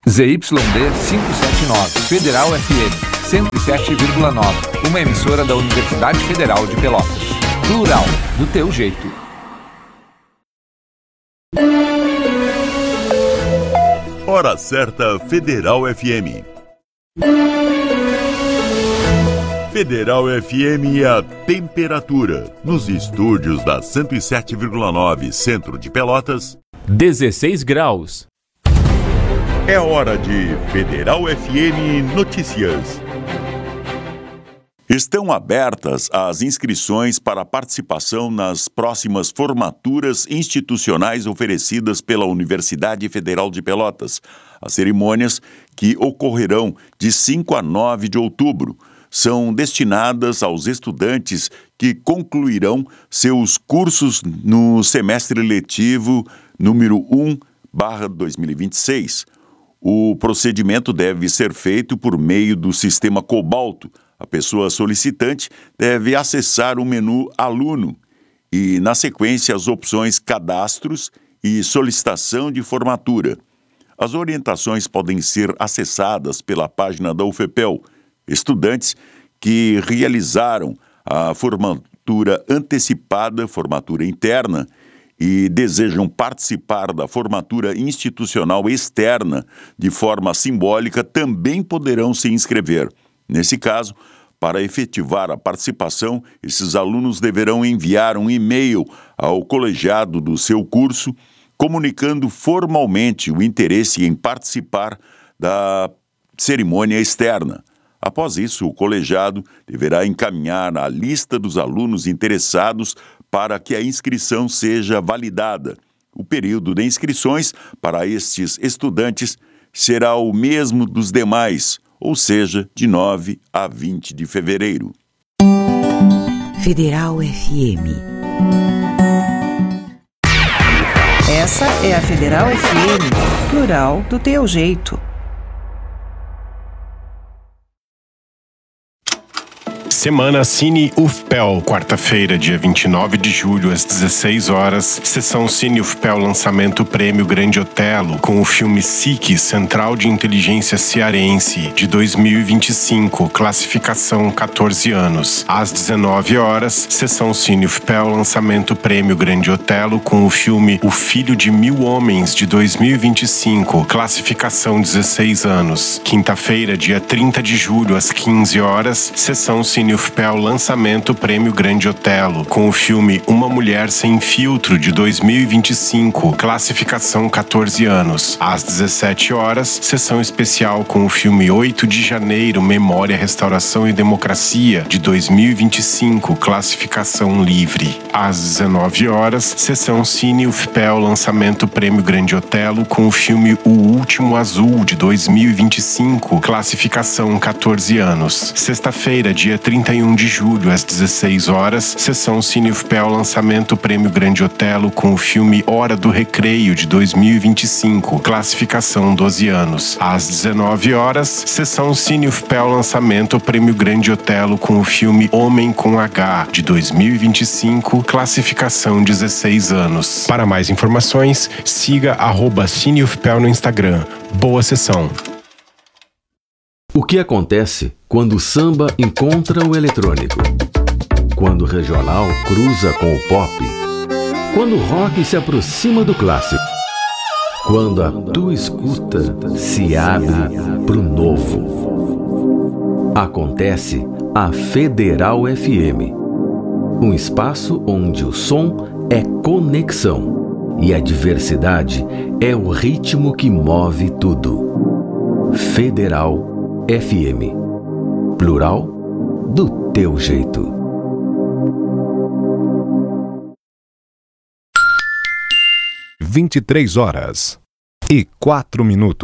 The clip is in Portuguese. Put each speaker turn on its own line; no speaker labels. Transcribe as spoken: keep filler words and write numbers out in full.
Z Y D quinhentos e setenta e nove, Federal F M, cento e sete vírgula nove, uma emissora da Universidade Federal de Pelotas. Plural, do teu jeito.
Hora certa, Federal F M. Federal F M é a temperatura. Nos estúdios da cento e sete vírgula nove, centro de Pelotas,
dezesseis graus.
É hora de Federal F M Notícias. Estão abertas as inscrições para participação nas próximas formaturas institucionais oferecidas pela Universidade Federal de Pelotas. As cerimônias, que ocorrerão de cinco a nove de outubro, são destinadas aos estudantes que concluirão seus cursos no semestre letivo número um barra dois mil e vinte e seis. O procedimento deve ser feito por meio do sistema Cobalto. A pessoa solicitante deve acessar o menu Aluno e, na sequência, as opções Cadastros e Solicitação de Formatura. As orientações podem ser acessadas pela página da U F P E L. Estudantes que realizaram a formatura antecipada, formatura interna, e desejam participar da formatura institucional externa de forma simbólica também poderão se inscrever. Nesse caso, para efetivar a participação, esses alunos deverão enviar um e-mail ao colegiado do seu curso, comunicando formalmente o interesse em participar da cerimônia externa. Após isso, o colegiado deverá encaminhar a lista dos alunos interessados para que a inscrição seja validada. O período de inscrições para estes estudantes será o mesmo dos demais, ou seja, de nove a vinte de fevereiro.
Federal F M.
Essa é a Federal F M, plural do teu jeito.
Semana Cine U F P E L, quarta-feira, dia vinte e nove de julho, às dezesseis horas, sessão Cine U F P E L, lançamento Prêmio Grande Otelo, com o filme S I C, Central de Inteligência Cearense, de dois mil e vinte e cinco, classificação quatorze anos. Às dezenove horas, sessão Cine U F P E L, lançamento Prêmio Grande Otelo, com o filme O Filho de Mil Homens, de dois mil e vinte e cinco, classificação dezesseis anos. Quinta-feira, dia trinta de julho, às quinze horas, sessão Cine U F P E L, lançamento Prêmio Grande Otelo, com o filme Uma Mulher Sem Filtro, de dois mil e vinte e cinco, classificação quatorze anos. Às dezessete horas, sessão especial com o filme oito de janeiro, Memória, Restauração e Democracia, de dois mil e vinte e cinco, classificação livre. Às dezenove horas, sessão Cine U F P E L, lançamento Prêmio Grande Otelo, com o filme O Último Azul, de dois mil e vinte e cinco, classificação quatorze anos. Sexta-feira, dia trinta e um de julho, às dezesseis horas, sessão Cine U F P E L, lançamento Prêmio Grande Otelo, com o filme Hora do Recreio, de dois mil e vinte e cinco, classificação doze anos. Às dezenove horas, sessão Cine U F P E L, lançamento Prêmio Grande Otelo, com o filme Homem com H, de dois mil e vinte e cinco, classificação dezesseis anos. Para mais informações, siga arroba Cine U F P E L no Instagram. Boa sessão!
O que acontece quando o samba encontra o eletrônico? Quando o regional cruza com o pop? Quando o rock se aproxima do clássico? Quando a tua escuta se abre pro novo? Acontece a Federal F M, um espaço onde o som é conexão e a diversidade é o ritmo que move tudo. Federal F M, plural do teu jeito.
vinte e três horas e quatro minutos.